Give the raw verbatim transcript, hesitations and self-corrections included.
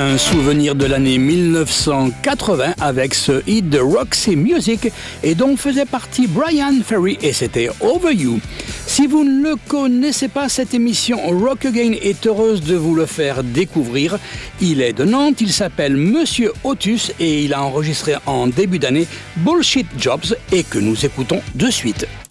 Un souvenir de l'année mille neuf cent quatre-vingts avec ce hit de Roxy Music et dont faisait partie Bryan Ferry et c'était Over You. Si vous ne le connaissez pas, cette émission Rock Again est heureuse de vous le faire découvrir. Il est de Nantes, il s'appelle Monsieur Otus et il a enregistré en début d'année Bullshit Jobs et que nous écoutons de suite.